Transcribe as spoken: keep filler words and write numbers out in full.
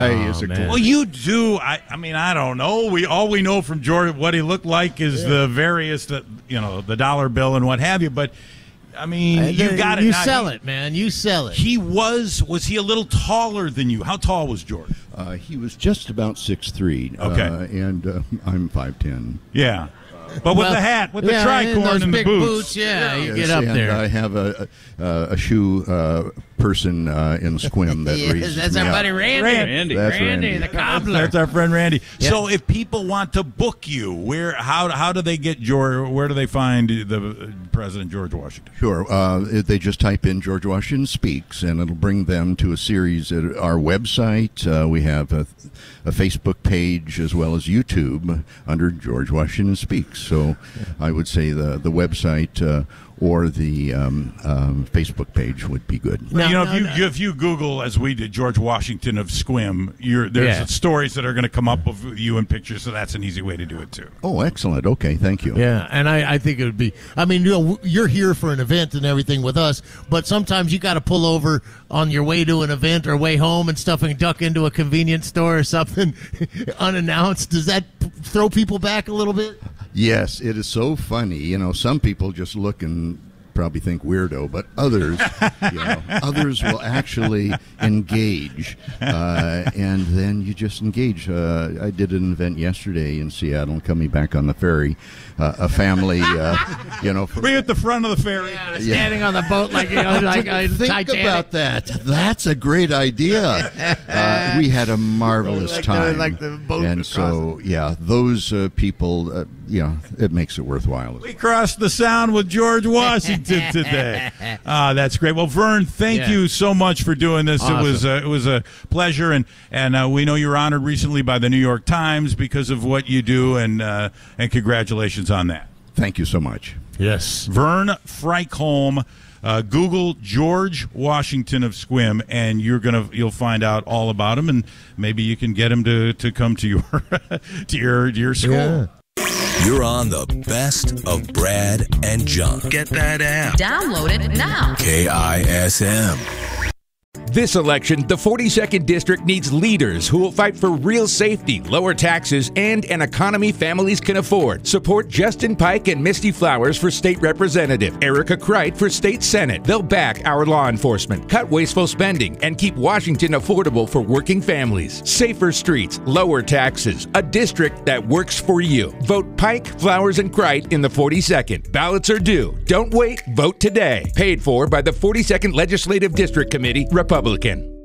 Hey, is Oh, it man. cool? Well, you do. I, I mean, I don't know. We all we know from George what he looked like is the various, the, you know, the dollar bill and what have you. But I mean, you got it. You Now, sell he- it, man. You sell it. He was was he a little taller than you? How tall was George? Uh, he was just about six three. Okay. Uh, and uh, I'm five ten. Yeah, but with Well, the hat, with the yeah, and tricorn those and the big boots. yeah, you Yes, get up and there. I have a a, a shoe uh, person uh, in Squim that Yes, raises that's me our up. buddy Randy. Randy. That's Randy, Randy. the cobbler. That's our friend Randy. Yeah. So, if people want to book you, where how how do they get George? Where do they find the uh, President George Washington? Sure. Uh, if they just type in George Washington Speaks, and it'll bring them to a series at our website. Uh, we have a, a Facebook page as well as YouTube under George Washington Speaks. So I would say the, the website uh, or the um, um, Facebook page would be good. No, you know, no, if you no. if you Google, as we did, George Washington of Squim, you're, there's Yeah. stories that are going to come up of you in pictures. So that's an easy way to do it too. Oh, excellent. Okay, thank you. Yeah, and I, I think it would be. I mean, you know, you're here for an event and everything with us, but sometimes you got to pull over on your way to an event or way home and stuff and duck into a convenience store or something unannounced. Does that p- throw people back a little bit? Yes, it is so funny. You know, some people just look and probably think weirdo, but others, you know, others will actually engage, uh, and then you just engage. Uh, I did an event yesterday in Seattle, coming back on the ferry. Uh, a family, uh, you know, Were you at the front of the ferry? Standing on the boat like, you know, like uh, think Titanic. about that. That's a great idea. Uh, we had a marvelous Like the- time, like the boat and across so yeah, those uh, people, uh, you know, it makes it worthwhile. We crossed the sound with George Washington today. Ah, that's great. Well, Vern, thank Yeah. you so much for doing this. Awesome. It was uh, it was a pleasure, and and uh, we know you were honored recently by the New York Times because of what you do, and uh, and congratulations on that. Thank you so much. Yes. Vern Freichholm. Uh, Google George Washington of Squim, and you're gonna you'll find out all about him, and maybe you can get him to, to come to your to your to your school. Yeah. You're on the best of Brad and John. Get that app. Download it now. K I S M. This election, the forty-second District needs leaders who will fight for real safety, lower taxes, and an economy families can afford. Support Justin Pike and Misty Flowers for State Representative, Erica Kreit for State Senate. They'll back our law enforcement, cut wasteful spending, and keep Washington affordable for working families. Safer streets, lower taxes, a district that works for you. Vote Pike, Flowers, and Kreit in the forty-second. Ballots are due. Don't wait, vote today. Paid for by the forty-second Legislative District Committee, Republican.